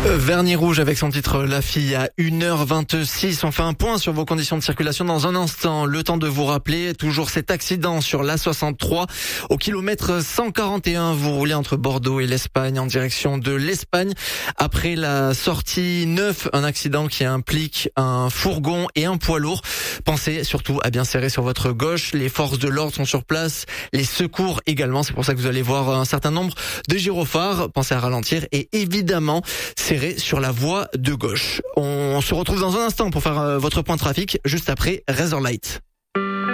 Vernis rouge avec son titre La Fille à 1h26. On fait un point sur vos conditions de circulation dans un instant. Le temps de vous rappeler toujours cet accident sur l'A63 au kilomètre 141. Vous roulez entre Bordeaux et l'Espagne en direction de l'Espagne. Après la sortie 9, un accident qui implique un fourgon et un poids lourd. Pensez surtout à bien serrer sur votre gauche. Les forces de l'ordre sont sur place. Les secours également. C'est pour ça que vous allez voir un certain nombre de gyrophares. Pensez à ralentir et évidemment serré sur la voie de gauche. On se retrouve dans un instant pour faire votre point de trafic juste après Razorlight.